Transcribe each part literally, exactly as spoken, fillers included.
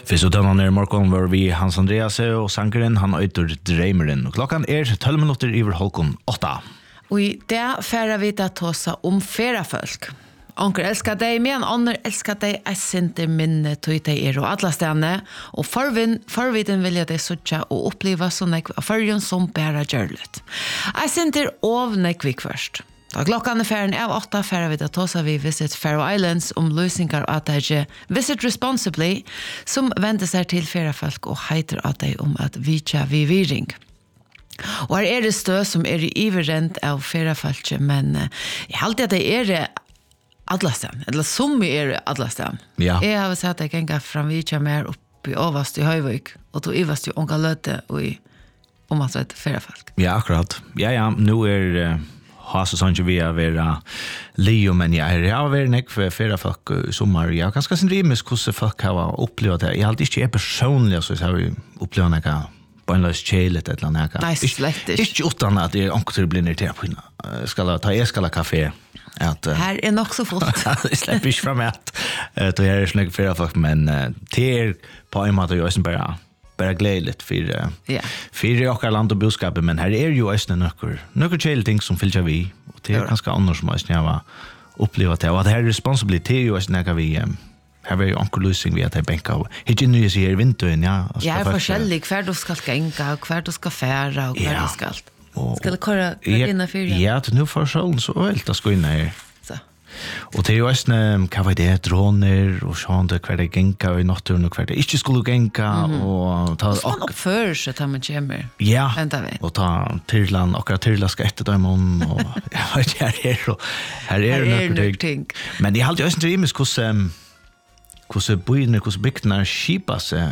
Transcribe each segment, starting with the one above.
Hvis du dønner ned i morgen var vi Hans Andreas og sangeren, han øyter Dreimeren. Klokken er tolv minutter i halvkon åtta. Og i det færer vi da tåsa om ferafolk. Onker elskar deg, men ånder elskar deg, jeg synder minne tog deg er og alle stedene, og forviden vil jeg deg suttja og oppleva sånn av førjen som bæra gjørlet. Jeg synder av nekvik først. Da klokkan er ferien av åtta færer vi da tåsa vi Visit Faroe Islands om løsningar at deg Visit Responsibly, som vender seg til ferafolk og heiter at deg om at vi tja vi viring. Og her er det stø som er i iverrent av ferafolk, men jeg halte at det er det Adlastan, eller som er Adlastan. Ja. Jeg har sett at jeg kan gå fram vidtja mer opp i Åvast i Høyvøk, og tog Ivast i Onka Løte og i om at det er ferafolk. Ja, akkurat. Ja, ja, nå er uh, har så sånn vi har vært Leo, men jeg har vært nek for ferafolk i sommer. Jeg har ganske sin rimes hvordan folk har opplevd det. Jeg har ikke er personlig, så jeg har opplevd noe bøgnløs kjelet eller noe. Nei, slett ikke. Ikke uten at det er onkel blir irritert på henne. Skal jeg ta Eskala kafé? At, uh, her er nok så fort. Jeg slipper ikke fra meg at uh, det er ikke noe ferafolk, men uh, det er på en måte jo også bare bara glädligt för uh, yeah. för och land och boskapet, men här är ju ösnen nöcker nöcker till ting som fyller vi och det är ganska annars som jag var uppleva det och att det här responsibility ju ösnen vi um, här är ju onkelösning vi att det bänka och hit nu är det vintern ja alltså ja är forskjellig kvar du ska gänga och kvar du ska färra och kvar du ska ska det köra in för ja det nu för sjön så helt att gå in här så. Och det är ju ösnen kan vara det droner och sånt där kvar det gänga i naturen och kvar det inte skulle gänga mm-hmm. och ta och för så tar man kommer. Ja. Och ta Tyrland och Tyrland ska efter dem och jag vet inte här är så här är det ting. Men det har ju ösnen dreams hur som hur så boende hur så bygna skipa så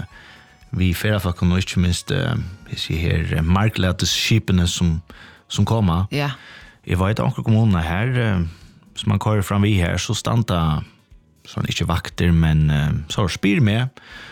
vi färra för kan inte minst vi ser här marklätes skipen som som kommer. Ja. Jag vet också kommunerna här som man kör fram vi här så stanta sån inte vakter men så spyr med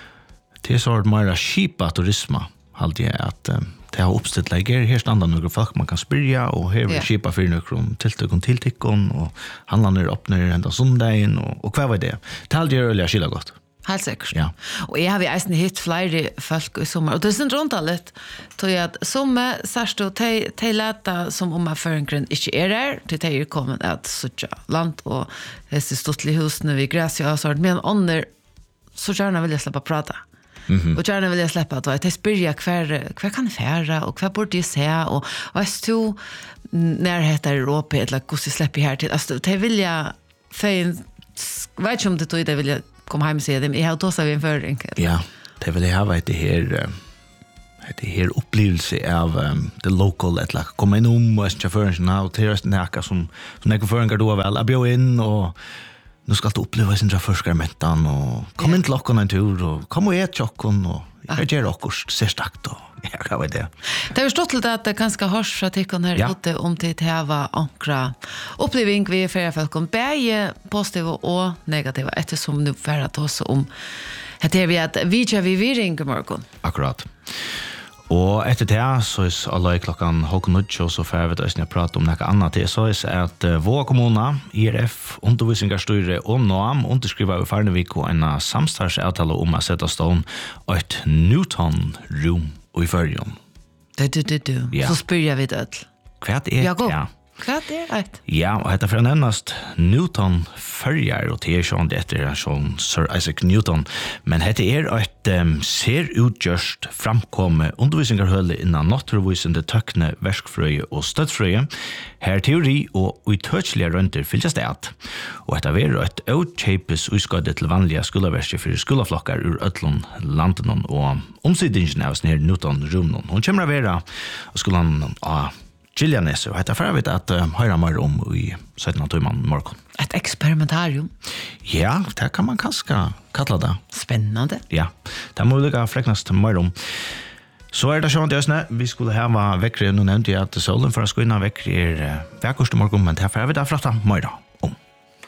till så mer skipa turisma halt jag att det har uppställt läger här standa några folk man kan spyrja och här vill skipa för några tilltag och tilltickon och handla ner öppnar ända söndagen och och vad var det tal det öliga skilla gott. Helt säkert. Ja. Och jag har vi eisen hit flera folk i sommar. Och det är inte runt allt. Tror jag att som särskilt och te läta som om man för en grund inte är där. Till det är kommit att söka land och det är stått i husen vid gräs och så. Men under så gärna vill jag släppa prata. Mm-hmm. Och gärna vill jag släppa att jag spyrja kvar, kvar kan färra och kvar borde jag säga. Och vad är det när det heter Europa eller hur jag släpper här till. Alltså det vill jag för en, vet inte om det tog det vill jag kom hem och säga det. Jag har tåsat vid en föring. Ja, det vill jag ha det här det här upplevelse av um, the local eller komma in om och chauffören och till näka som som näka föringar då väl. Jag bjöd in och nu ska du uppleva sin forskarmättan och kom in till locken en tur och kom och ät chockon och jag ger också särskilt då. Jag kan väl det. Det har stått lite att det ganska hörs för att tycka här ja. Ute om till det var ankra uppleving vi för folk om bäge positiva och negativa eftersom nu för att oss om det är vi att vi kör vi vi ringer morgon. Akkurat. Och efter det så är alla i klockan halv nio och så får vi då prata om något annat. Det så är att uh, vår kommuna, I R F, undervisningsstyre och N O A M underskriver i Farnevik och en samstarfsavtale om att sätta stånd ett Newton-rum i Färjön. Du, du, du, du. Ja. Så spyr jag vid det. Kvart är det? Ja. Kvart är det? Ja, och detta för att nämnast Newton Färjar och det är sån det efter sån Sir Isaac Newton. Men det är ett um, ser utgörst framkomme undervisningarhölle innan naturvisande tökne, verskfröje och stödfröje. Här teori och uttøtsliga rönter fylls det att. Och detta är ett outchapes utskaddet till vanliga skolverster för skolaflockar ur ötlån landen och omsidningen av sån här Newton-rummen. Hon kommer att vara skolan av Gillianes och heter för att uh, höra mer om i sjutton timmar morgon. Ett experimentarium. Ja, det kan man kanske kalla det. Spännande. Ja, det må vi fräknas mer om. Så är det så att jag vi skulle ha veckre nu nämnde jag att solen för att gå in veckre är uh, veckorste morgon men det får vi där fratta morgon.